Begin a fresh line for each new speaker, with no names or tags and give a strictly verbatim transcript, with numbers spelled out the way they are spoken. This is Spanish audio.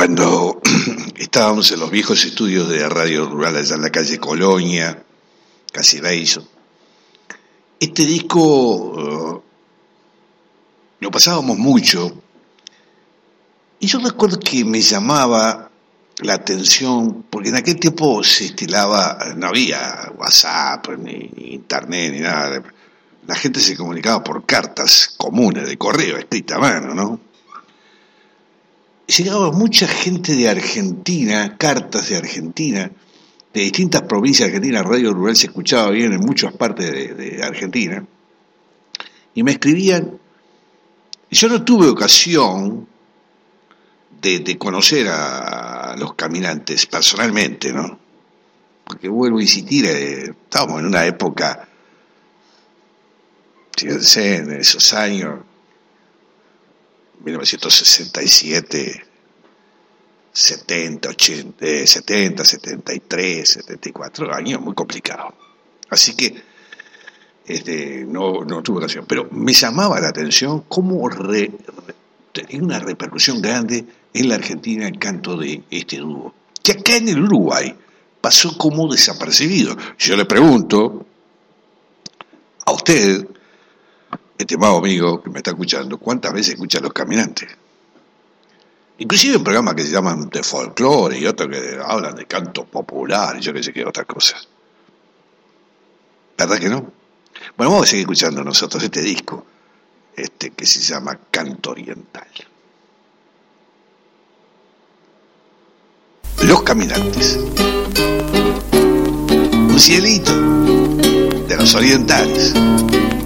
cuando estábamos en los viejos estudios de Radio Rural allá en la calle Colonia, casi Beizo, este disco uh, lo pasábamos mucho, y yo recuerdo que me llamaba la atención, porque en aquel tiempo se estilaba, no había WhatsApp, ni, ni internet, ni nada, la gente se comunicaba por cartas comunes, de correo, escrita a mano, ¿no? Llegaba mucha gente de Argentina, cartas de Argentina, de distintas provincias de Argentina. Radio Rural se escuchaba bien en muchas partes de, de Argentina, y me escribían. Yo no tuve ocasión de, de conocer a los Caminantes personalmente, ¿no? Porque vuelvo a insistir, eh, estábamos en una época, fíjense, en esos años, mil novecientos sesenta y siete, setenta, ochenta, eh, setenta, setenta y tres, setenta y cuatro, años muy complicados. Así que este, no, no tuve ocasión. Pero me llamaba la atención cómo re, re, tenía una repercusión grande en la Argentina el canto de este dúo, que acá en el Uruguay pasó como desapercibido. Yo le pregunto a usted, estimado amigo que me está escuchando, ¿cuántas veces escucha a Los Caminantes? Inclusive en programas que se llaman de folclore y otros que hablan de canto popular y yo qué sé qué otras cosas. ¿Verdad que no? Bueno, vamos a seguir escuchando nosotros este disco, este que se llama Canto Oriental. Los Caminantes. Un cielito de los orientales.